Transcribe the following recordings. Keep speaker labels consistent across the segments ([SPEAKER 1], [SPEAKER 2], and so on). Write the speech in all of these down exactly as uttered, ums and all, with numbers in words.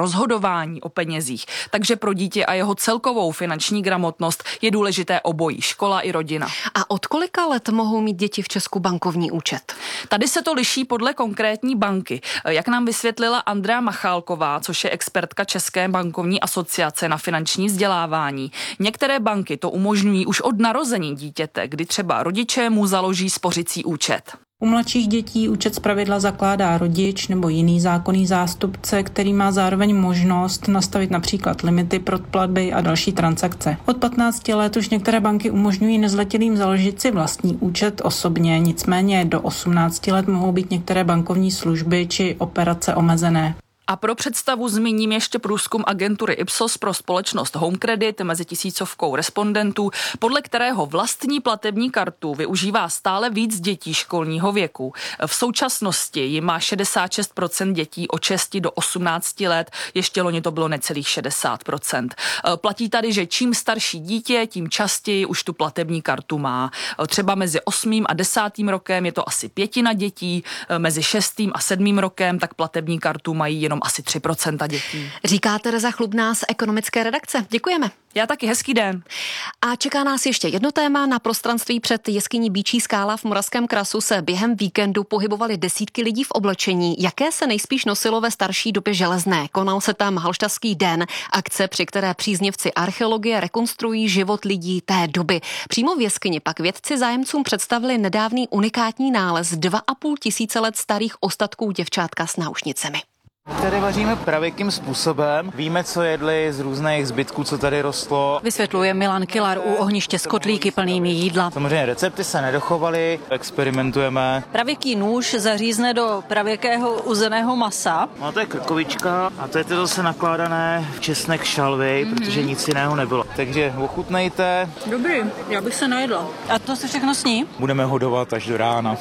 [SPEAKER 1] rozhodování o penězích. Takže pro dítě a jeho celkovou finanční gramotnost je důležité obojí, škola i rodina.
[SPEAKER 2] A od kolika let mohou mít děti v Česku bankovní účet?
[SPEAKER 1] Tady se to liší podle konkrétní banky. Jak nám vysvětlila Andrea Machálková, což je expertka České bankovní asociace na finanční vzdělávání. Některé banky to umožňují už od narození dítěte, kdy třeba rodiče mu založí spořicí účet.
[SPEAKER 3] U mladších dětí účet zpravidla zakládá rodič nebo jiný zákonný zástupce, který má zároveň možnost nastavit například limity pro platby a další transakce. Od patnácti let už některé banky umožňují nezletilým založit si vlastní účet osobně, nicméně do osmnácti let mohou být některé bankovní služby či operace omezené.
[SPEAKER 1] A pro představu zmíním ještě průzkum agentury Ipsos pro společnost Home Credit mezi tisícovkou respondentů, podle kterého vlastní platební kartu využívá stále víc dětí školního věku. V současnosti ji má šedesát šest procent dětí od šesti do osmnácti let, ještě loni to bylo necelých šedesát procent. Platí tady, že čím starší dítě, tím častěji už tu platební kartu má. Třeba mezi osmým a desátým rokem je to asi pětina dětí, mezi šestým a sedmým rokem tak platební kartu mají jenom asi tři procenta dětí.
[SPEAKER 2] Říká Tereza Chlubná z ekonomické redakce. Děkujeme.
[SPEAKER 1] Já taky, hezký den.
[SPEAKER 2] A čeká nás ještě jedno téma. Na prostranství před jeskyní Býčí skála v Moravském Krasu se během víkendu pohybovaly desítky lidí v oblečení, jaké se nejspíš nosilo ve starší době železné. Konal se tam Halštatský den, akce, při které příznivci archeologie rekonstruují život lidí té doby. Přímo v jeskyni pak vědci zájemcům představili nedávný unikátní nález dva a půl tisíce let starých ostatků děvčátka s náušnicemi.
[SPEAKER 4] Tady vaříme pravěkým způsobem. Víme, co jedli z různých zbytků, co tady rostlo.
[SPEAKER 5] Vysvětluje Milan Kilar u ohniště s kotlíky plnými jídla.
[SPEAKER 4] Samozřejmě recepty se nedochovaly, experimentujeme.
[SPEAKER 5] Pravěký nůž zařízne do pravěkého uzeného masa.
[SPEAKER 4] No to je krkovička a to je to zase nakládané česnek šalvy, mm-hmm. protože nic jiného nebylo. Takže ochutnejte.
[SPEAKER 5] Dobrý, já bych se najedla. A to se všechno sní?
[SPEAKER 4] Budeme hodovat až do rána.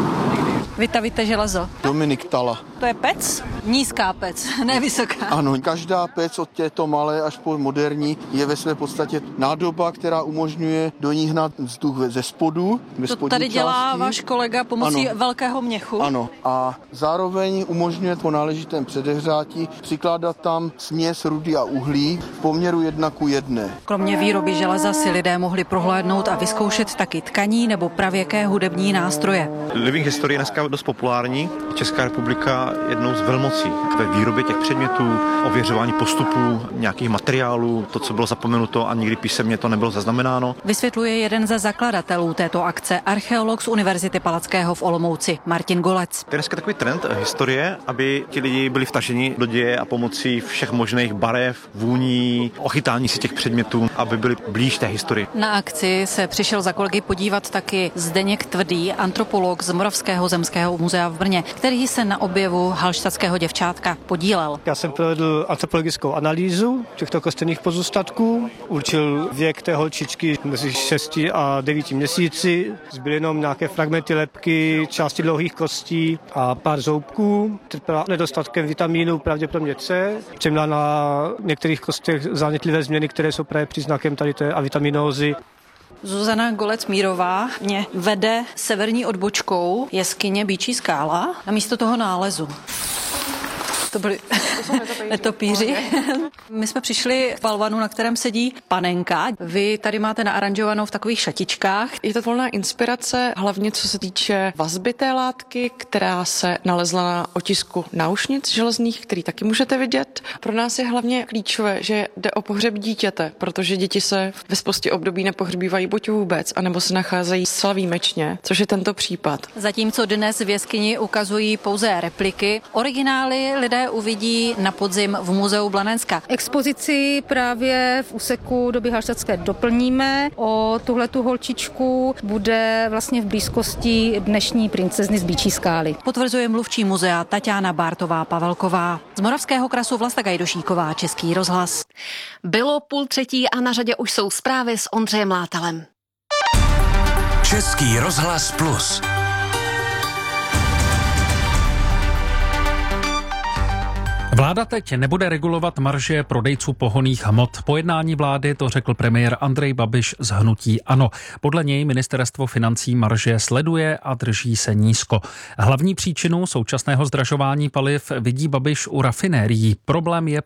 [SPEAKER 5] Vytavíte železo.
[SPEAKER 6] Dominik Tala.
[SPEAKER 5] To je pec? Nízká pec, ne vysoká.
[SPEAKER 6] Ano, každá pec od této malé až po moderní je ve své podstatě nádoba, která umožňuje do ní hnát vzduch ze spodu.
[SPEAKER 5] To tady dělá části. Váš kolega pomocí ano. velkého měchu.
[SPEAKER 6] Ano, a zároveň umožňuje po náležitém předehřátí přikládat tam směs rudy a uhlí v poměru jedna ku jedné.
[SPEAKER 5] Kromě výroby železa si lidé mohli prohlédnout a vyzkoušet taky tkaní nebo pravěké hudební nástroje.
[SPEAKER 7] Living History je dneska dost populární. Česká republika jednou z velmocí ve výrobě těch předmětů, ověřování postupů, nějakých materiálů, to, co bylo zapomenuto a nikdy písemně to nebylo zaznamenáno.
[SPEAKER 5] Vysvětluje jeden ze zakladatelů této akce, archeolog z Univerzity Palackého v Olomouci, Martin Golec.
[SPEAKER 7] To je dneska takový trend historie, aby ti lidi byli vtaženi do děje a pomocí všech možných barev, vůní, ochytání si těch předmětů, aby byli blíž té historii.
[SPEAKER 5] Na akci se přišel za kolegy podívat taky Zdeněk Tvrdý, antropolog z Moravského zemského muzea v Brně, který se na objevu halštatského děvčátka podílel.
[SPEAKER 8] Já jsem provedl antropologickou analýzu těchto kosterních pozůstatků, určil věk té holčičky mezi šesti a devíti měsíci, zbyly jenom nějaké fragmenty lebky, části dlouhých kostí a pár zoubků. Trpěla nedostatkem vitamínu, pravděpodobně C, přeměla na některých kostech zánětlivé změny, které jsou právě příznakem tady té avitaminózy.
[SPEAKER 5] Zuzana Golec-Mírová mě vede severní odbočkou jeskyně Býčí skála na místo toho nálezu. To byli netopíři. My jsme přišli v balvanu, na kterém sedí panenka. Vy tady máte naaranžovanou v takových šatičkách.
[SPEAKER 9] Je to volná inspirace, hlavně co se týče vazby té látky, která se nalezla na otisku náušnic železných, který taky můžete vidět. Pro nás je hlavně klíčové, že jde o pohřeb dítěte, protože děti se ve spoustě období nepohřbívají buď vůbec, anebo se nacházejí zcela výjimečně, což je tento případ.
[SPEAKER 5] Zatímco dnes v jeskyni ukazují pouze repliky, originály lidé uvidí na podzim v muzeu Blanenska.
[SPEAKER 10] Expozici právě v úseku doby halštatské doplníme. O tuhletu holčičku bude vlastně v blízkosti dnešní princezny z Býčí skály.
[SPEAKER 5] Potvrzuje mluvčí muzea Taťána Bártová-Pavelková. Z Moravského Krasu Vlasta Gajdošíková, Český rozhlas.
[SPEAKER 2] Bylo půl třetí a na řadě už jsou zprávy s Ondřejem Látalem.
[SPEAKER 11] Český rozhlas plus.
[SPEAKER 12] Vláda teď nebude regulovat marže prodejců pohonných hmot. Po jednání vlády to řekl premiér Andrej Babiš z hnutí ANO. Podle něj ministerstvo financí marže sleduje a drží se nízko. Hlavní příčinu současného zdražování paliv vidí Babiš u rafinérií. Problém je